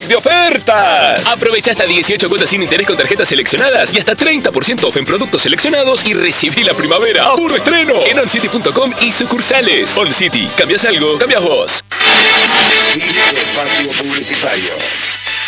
de ofertas. Aprovecha hasta 18 cuotas sin interés con tarjetas seleccionadas y hasta 30% off en productos seleccionados y recibí la primavera a puro estreno en oncity.com y sucursales. OnCity, ¿cambias algo? ¡Cambias vos! Espacio publicitario.